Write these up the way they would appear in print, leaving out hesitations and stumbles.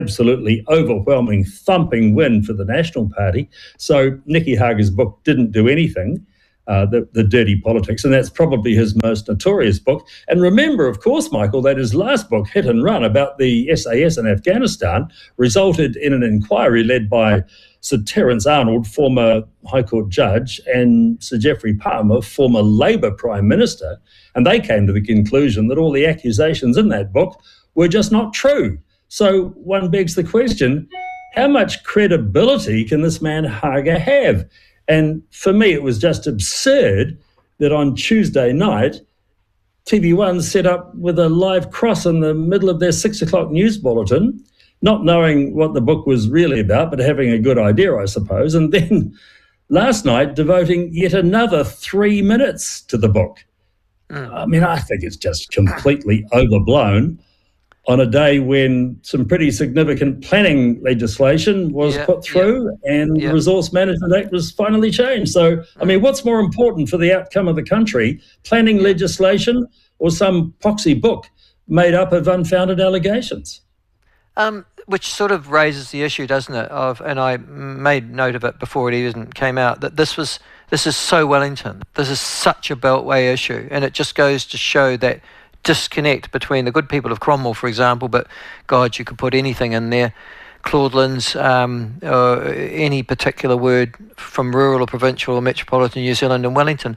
absolutely overwhelming, thumping win for the National Party. So Nicky Hager's book didn't do anything, the Dirty Politics, and that's probably his most notorious book. And remember, of course, Michael, that his last book, Hit and Run, about the SAS in Afghanistan, resulted in an inquiry led by Sir Terence Arnold, former High Court judge, and Sir Geoffrey Palmer, former Labour Prime Minister, and they came to the conclusion that all the accusations in that book were just not true. So one begs the question, how much credibility can this man Hager have? And for me, it was just absurd that on Tuesday night, TV1 set up with a live cross in the middle of their 6 o'clock news bulletin, not knowing what the book was really about, but having a good idea, I suppose. And then last night, devoting yet another 3 minutes to the book. I mean, I think it's just completely overblown on a day when some pretty significant planning legislation was put through and the Resource Management Act was finally changed. So, I mean, what's more important for the outcome of the country, planning legislation or some poxy book made up of unfounded allegations? Which sort of raises the issue, doesn't it, and I made note of it before it even came out, that this is so Wellington. This is such a Beltway issue, and it just goes to show that disconnect between the good people of Cromwell, for example, but God, you could put anything in there, Claudelands, or any particular word from rural or provincial or metropolitan New Zealand and Wellington.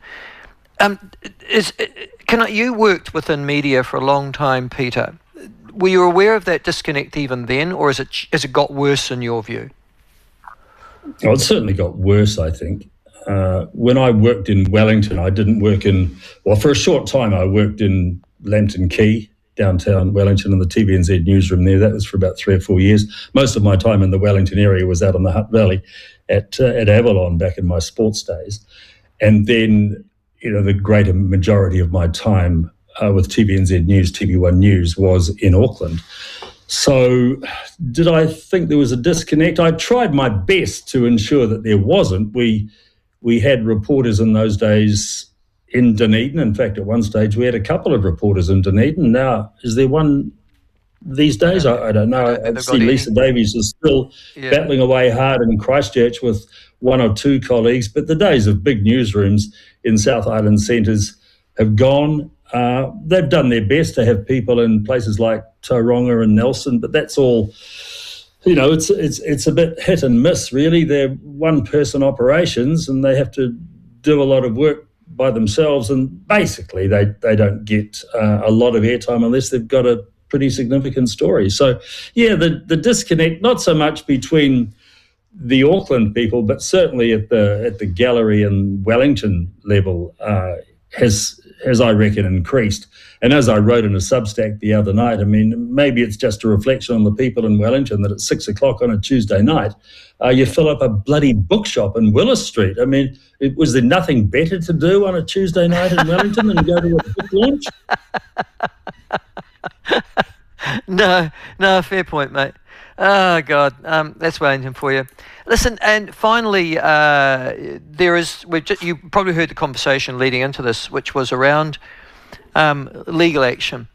You worked within media for a long time, Peter. Were you aware of that disconnect even then, or has it got worse in your view? Oh, it certainly got worse, I think. When I worked in Wellington, I didn't work for a short time I worked in Lambton Quay, downtown Wellington, in the TVNZ newsroom there. That was for about 3 or 4 years. Most of my time in the Wellington area was out on the Hutt Valley at Avalon back in my sports days. And then, the greater majority of my time with TVNZ News, TV1 News, was in Auckland. So did I think there was a disconnect? I tried my best to ensure that there wasn't. We had reporters in those days in Dunedin. In fact, at one stage, we had a couple of reporters in Dunedin. Now, is there one these days? I don't know. I see Lisa Davies is still battling away hard in Christchurch with 1 or 2 colleagues, but the days of big newsrooms in South Island centres have gone. They've done their best to have people in places like Tauranga and Nelson, but that's all, it's a bit hit and miss, really. They're one-person operations and they have to do a lot of work by themselves, and basically they don't get a lot of airtime unless they've got a pretty significant story. So, the disconnect, not so much between the Auckland people, but certainly at the gallery and Wellington level has I reckon, increased. And as I wrote in a Substack the other night, I mean, maybe it's just a reflection on the people in Wellington that at 6 o'clock on a Tuesday night, you fill up a bloody bookshop in Willis Street. I mean, was there nothing better to do on a Tuesday night in Wellington than go to a book launch? No, fair point, mate. Oh, God, that's Wellington for you. Listen, and finally, you probably heard the conversation leading into this, which was around legal action.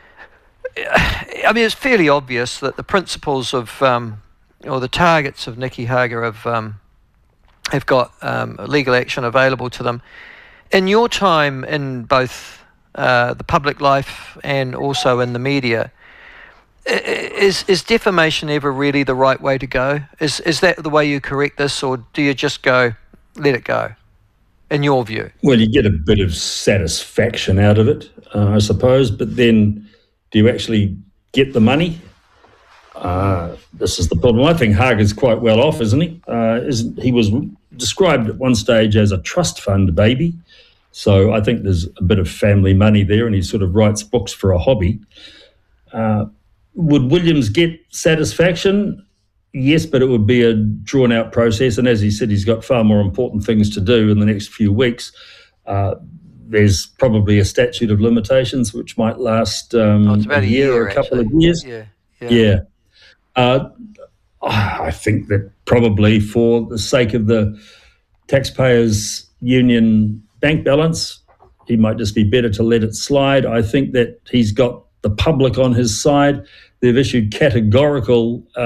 I mean, it's fairly obvious that the principles of, or the targets of Nicky Hager have got legal action available to them. In your time in both the public life and also in the media, is defamation ever really the right way to go? Is that the way you correct this, or do you just go, let it go, in your view? Well, you get a bit of satisfaction out of it, I suppose, but then do you actually get the money? This is the problem. I think Hager's quite well off, isn't he? He was described at one stage as a trust fund baby, so I think there's a bit of family money there, and he sort of writes books for a hobby. Would Williams get satisfaction? Yes, but it would be a drawn-out process. And as he said, he's got far more important things to do in the next few weeks. There's probably a statute of limitations which might last a year or a couple of years. Yeah. I think that probably for the sake of the taxpayers' union bank balance, he might just be better to let it slide. I think that he's got the public on his side. they've issued categorical